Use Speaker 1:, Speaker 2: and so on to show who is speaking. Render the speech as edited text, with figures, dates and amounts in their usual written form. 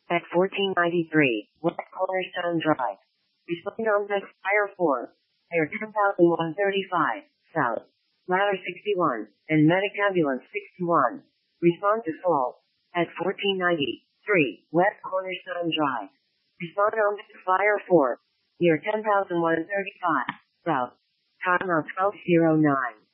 Speaker 1: at 1493 West Cornerstone Drive. Respond on the Fire 4, Air 10135, South, Ladder 61, and Medic Ambulance 61. Respond to fall at 1493 West Cornerstone Drive. Respond on the Fire 4, near 10135, South, time of 1209.